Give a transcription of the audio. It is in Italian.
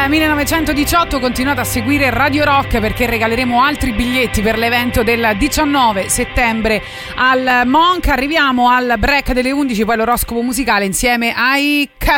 1918. Continuate a seguire Radio Rock perché regaleremo altri biglietti per l'evento del 19 settembre al Monk. Arriviamo al break delle 11, poi l'oroscopo musicale insieme ai